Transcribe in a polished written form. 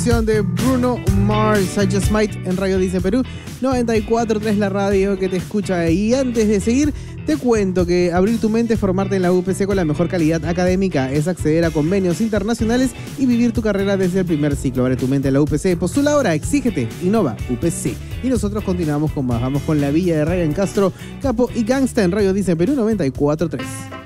canción de Bruno Mars, I Just Might, en Radio Dice Perú 94.3, la radio que te escucha. Y antes de seguir, te cuento que abrir tu mente es formarte en la UPC con la mejor calidad académica, es acceder a convenios internacionales y vivir tu carrera desde el primer ciclo. Abre tu mente en la UPC, postula ahora, exígete, innova, UPC. Y nosotros continuamos con más, vamos con La Villa de Ryan Castro, Capo y Gangsta en Radio Dice Perú 94.3.